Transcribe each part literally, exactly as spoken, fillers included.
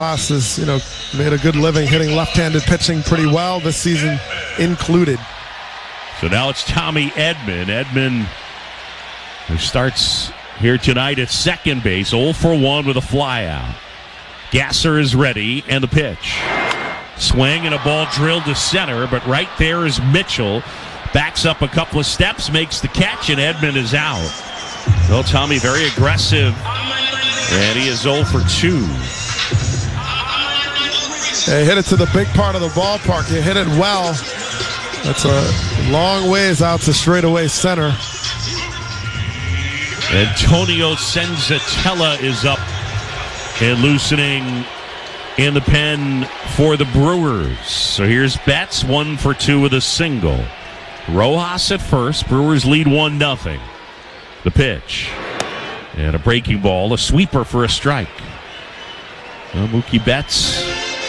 Rojas has, you know, made a good living hitting left-handed pitching pretty well this season included. So now it's Tommy Edman. Edman, who starts here tonight at second base, oh for one with a flyout. Gasser is ready, and the pitch. Swing and a ball drilled to center, but right there is Mitchell. Backs up a couple of steps, makes the catch, and Edman is out. So Tommy very aggressive, and he is oh for two. They hit it to the big part of the ballpark. You hit it well. That's a long ways out to straightaway center. Antonio Senzatella is up and loosening in the pen for the Brewers. So here's Betts, one for two with a single. Rojas at first. Brewers lead one nothing. The pitch. And a breaking ball. A sweeper for a strike. Well, Mookie Betts,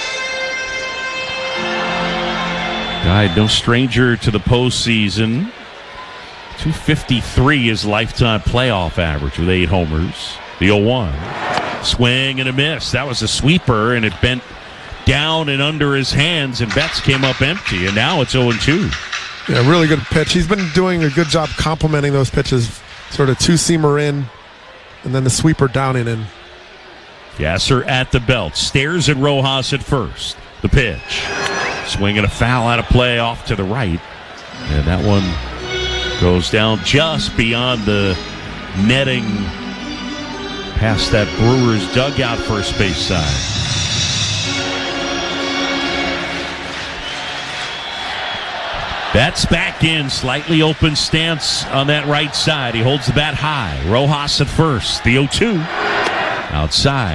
guy no stranger to the postseason. two fifty-three is lifetime playoff average with eight homers. The oh one. Swing and a miss. That was a sweeper, and it bent down and under his hands, and Betts came up empty, and now it's oh and two. Yeah, really good pitch. He's been doing a good job complementing those pitches. Sort of two-seamer in, and then the sweeper down and in. Gasser at the belt. Stares at Rojas at first. The pitch. Swinging a foul out of play off to the right. And that one goes down just beyond the netting past that Brewers dugout first base side. Betts back in, slightly open stance on that right side. He holds the bat high. Rojas at first. The oh two. Outside.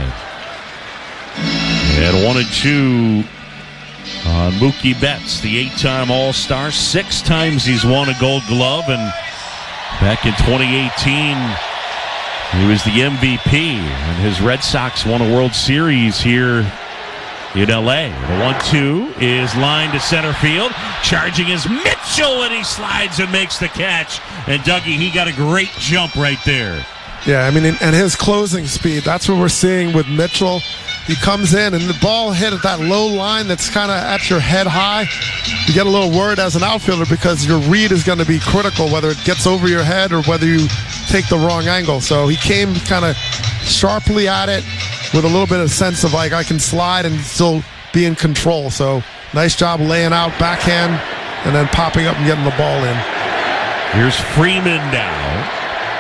And one and two on Mookie Betts, the eight-time All-Star. Six times he's won a Gold Glove, and back in twenty eighteen, he was the M V P, and his Red Sox won a World Series here in L A. The one two is lined to center field. Charging is Mitchell, and he slides and makes the catch. And Dougie, he got a great jump right there. Yeah, I mean, and his closing speed, that's what we're seeing with Mitchell. He comes in, and the ball hit at that low line that's kind of at your head high. You get a little worried as an outfielder because your read is going to be critical, whether it gets over your head or whether you take the wrong angle. So he came kind of sharply at it with a little bit of sense of, like, I can slide and still be in control. So nice job laying out backhand and then popping up and getting the ball in. Here's Freeman now.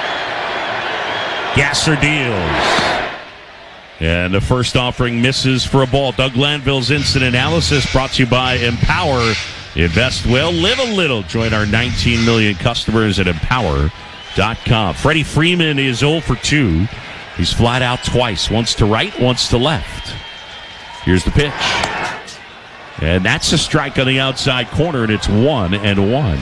Gasser deals. And the first offering misses for a ball. Doug Glanville's instant analysis brought to you by Empower. Invest well, live a little. Join our nineteen million customers at empower dot com. Freddie Freeman is oh for two. He's flied out twice, once to right, once to left. Here's the pitch. And that's a strike on the outside corner, and it's one and one.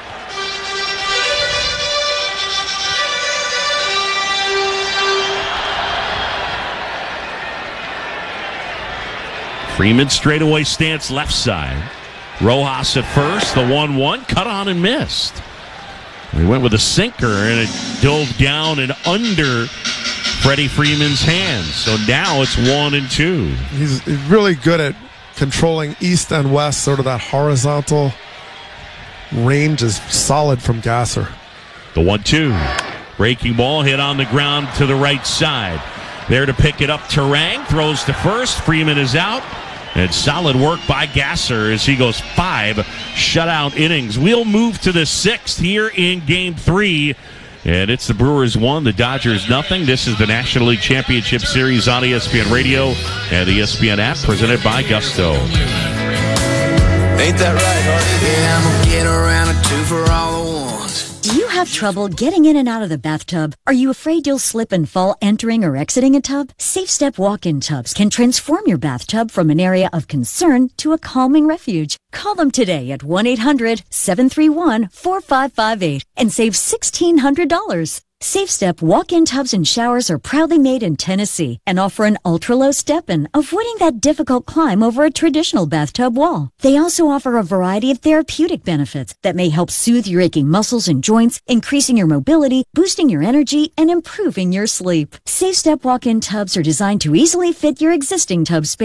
Freeman straightaway stance left side. Rojas at first, the one one, cut on and missed. He went with a sinker, and it dove down and under Freddie Freeman's hands. So now it's one and two. He's really good at controlling east and west, sort of that horizontal range is solid from Gasser. The one two. Breaking ball hit on the ground to the right side. There to pick it up, Terang throws to first. Freeman is out. And solid work by Gasser as he goes five shutout innings. We'll move to the sixth here in game three. And it's the Brewers one, the Dodgers nothing. This is the National League Championship Series on E S P N Radio and the E S P N app, presented by Gusto. Ain't that right, Hardy? Yeah, I'm gonna get around a two for all the ones. Do you have trouble getting in and out of the bathtub? Are you afraid you'll slip and fall entering or exiting a tub? Safe Step walk-in tubs can transform your bathtub from an area of concern to a calming refuge. Call them today at one eight hundred seven three one four five five eight and save sixteen hundred dollars. SafeStep walk-in tubs and showers are proudly made in Tennessee and offer an ultra-low step-in, avoiding that difficult climb over a traditional bathtub wall. They also offer a variety of therapeutic benefits that may help soothe your aching muscles and joints, increasing your mobility, boosting your energy, and improving your sleep. SafeStep walk-in tubs are designed to easily fit your existing tub space